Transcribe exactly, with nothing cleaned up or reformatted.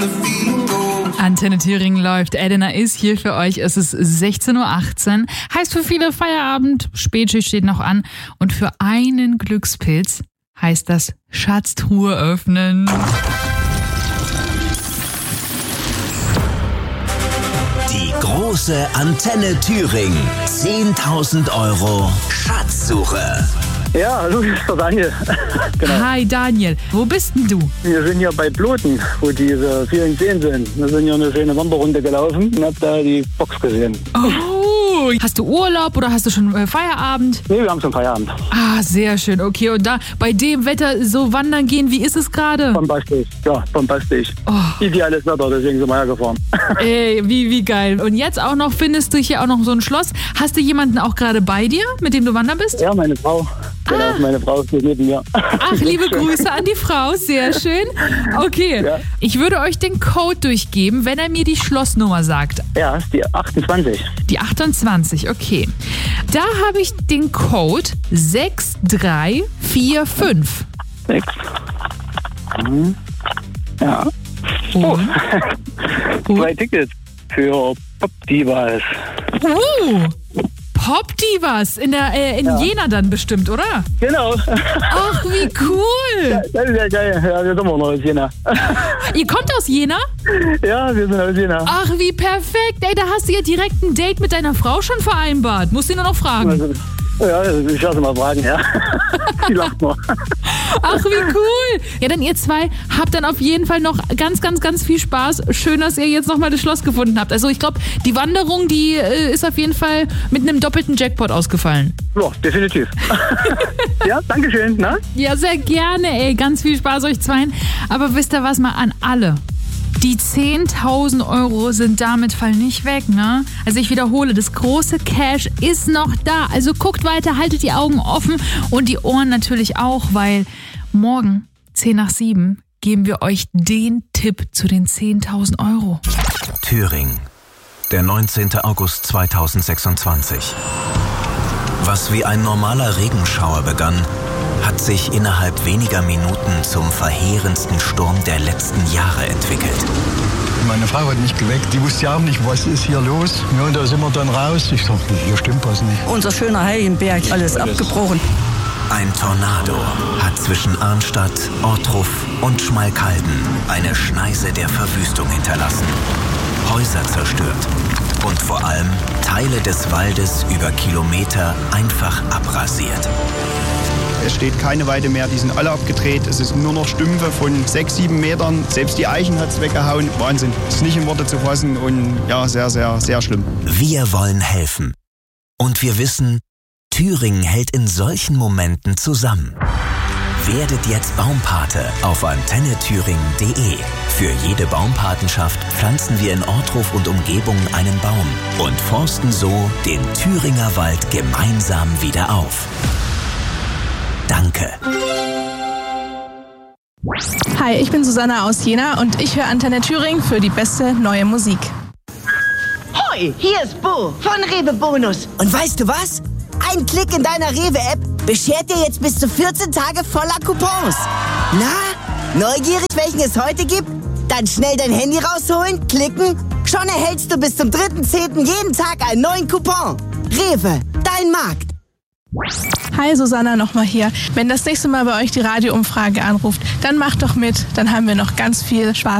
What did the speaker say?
Antenne Thüringen läuft. Elena ist hier für euch. Es ist sechzehn Uhr achtzehn. Heißt für viele Feierabend. Spätschicht steht noch an. Und für einen Glückspilz heißt das Schatztruhe öffnen. Die große Antenne Thüringen. zehntausend Euro Schatzsuche. Ja, hallo, hier ist der Daniel. Genau. Hi Daniel, wo bist denn du? Wir sind hier bei Bloten, wo diese vielen Seen sind. Wir sind hier eine schöne Wanderrunde gelaufen und hab da die Box gesehen. Oh, hast du Urlaub oder hast du schon äh, Feierabend? Nee, wir haben schon Feierabend. Ah, sehr schön. Okay, und da bei dem Wetter so wandern gehen, wie ist es gerade? Bombastisch, ja, bombastisch. Oh. Ideales Wetter, deswegen sind wir hergefahren. Ey, wie, wie geil. Und jetzt auch noch, findest du hier auch noch so ein Schloss. Hast du jemanden auch gerade bei dir, mit dem du wandern bist? Ja, meine Frau. Genau, Ah. meine Frau ist neben mir. Ach, liebe Grüße an die Frau, sehr schön. Okay, Ja. ich würde euch den Code durchgeben, wenn er mir die Schlossnummer sagt. Ja, ist die achtundzwanzig. Die achtundzwanzig, okay. Da habe ich den Code sechs drei vier fünf. Sechs. Mhm. Ja. Oh. Und? Zwei Tickets für Pop Divas. Uh, Pop Divas in der äh, in Ja. Jena dann bestimmt, oder? Genau. Ach, wie cool. Das ist ja geil. Ja, wir sind auch noch aus Jena. Ihr kommt aus Jena? Ja, wir sind aus Jena. Ach, wie perfekt. Ey, da hast du ja direkt ein Date mit deiner Frau schon vereinbart. Musst du nur noch fragen. Also, ja, ich lasse mal fragen, ja. Die lacht nur. Ach, wie cool. Ja, dann ihr zwei habt dann auf jeden Fall noch ganz, ganz, ganz viel Spaß. Schön, dass ihr jetzt nochmal das Schloss gefunden habt. Also ich glaube, die Wanderung, die äh, ist auf jeden Fall mit einem doppelten Jackpot ausgefallen. Ja, definitiv. Ja, danke schön. Na? Ja, sehr gerne, ey. Ganz viel Spaß euch zweien. Aber wisst ihr was, mal an alle. Die zehntausend Euro sind damit fall nicht weg, ne? Also ich wiederhole, das große Cash ist noch da. Also guckt weiter, haltet die Augen offen und die Ohren natürlich auch, weil morgen, zehn nach sieben, geben wir euch den Tipp zu den zehntausend Euro. Thüringen, der neunzehnten August zweitausendsechsundzwanzig. Was wie ein normaler Regenschauer begann, hat sich innerhalb weniger Minuten zum verheerendsten Sturm der letzten Jahre entwickelt. Meine Frau hat mich geweckt, die wusste ja auch nicht, was ist hier los. Ja, und da sind wir dann raus. Ich dachte, hier stimmt was nicht. Unser schöner Heiligenberg, alles abgebrochen. Ein Tornado hat zwischen Arnstadt, Ortruf und Schmalkalden eine Schneise der Verwüstung hinterlassen. Häuser zerstört und vor allem Teile des Waldes über Kilometer einfach abrasiert. Es steht keine Weide mehr, die sind alle abgedreht. Es ist nur noch Stümpfe von sechs, sieben Metern. Selbst die Eichen hat es weggehauen. Wahnsinn. Es ist nicht in Worte zu fassen und ja, sehr, sehr, sehr schlimm. Wir wollen helfen. Und wir wissen, Thüringen hält in solchen Momenten zusammen. Werdet jetzt Baumpate auf antenne thüringen punkt de. Für jede Baumpatenschaft pflanzen wir in Ortruf und Umgebung einen Baum und forsten so den Thüringer Wald gemeinsam wieder auf. Danke. Hi, ich bin Susanna aus Jena und ich höre Antenne Thüringen für die beste neue Musik. Hoi, hier ist Bo von Rewe Bonus. Und weißt du was? Ein Klick in deiner Rewe-App beschert dir jetzt bis zu vierzehn Tage voller Coupons. Na, neugierig, welchen es heute gibt? Dann schnell dein Handy rausholen, klicken. Schon erhältst du bis zum dritten zehnten jeden Tag einen neuen Coupon. Rewe, dein Markt. Hi, Susanna nochmal hier. Wenn das nächste Mal bei euch die Radioumfrage anruft, dann macht doch mit. Dann haben wir noch ganz viel Spaß.